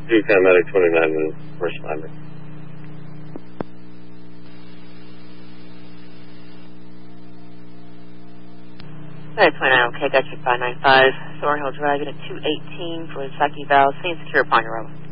3 paramedic, 29 minutes, responder. Alright, 29, okay, got you 595. Thorn Hill Drive, unit 218 for the Saki Valve. Stay secure upon your own.